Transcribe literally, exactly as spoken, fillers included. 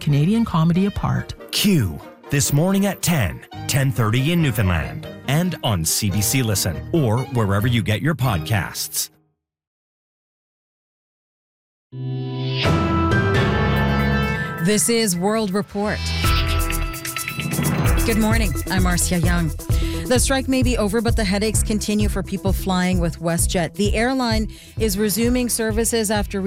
Canadian comedy apart. Q, this morning at ten, ten thirty in Newfoundland, and on C B C Listen, or wherever you get your podcasts. This is World Report. Good morning. I'm Marcia Young. The strike may be over, but the headaches continue for people flying with WestJet. The airline is resuming services after